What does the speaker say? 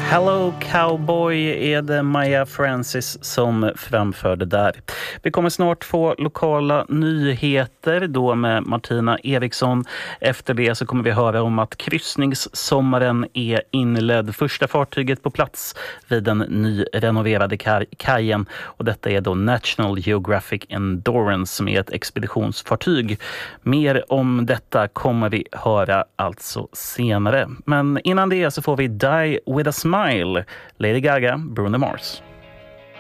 Hello Cowboy är det Maya Francis som framförde där. Vi kommer snart få lokala nyheter då med Martina Eriksson. Efter det så kommer vi höra om att kryssningssommaren är inledd. Första fartyget på plats vid den nyrenoverade kajen. Och detta är då National Geographic Endurance som är ett expeditionsfartyg. Mer om detta kommer vi höra alltså senare. Men innan det så får vi Die With A Smile, Lady Gaga, Bruno Mars.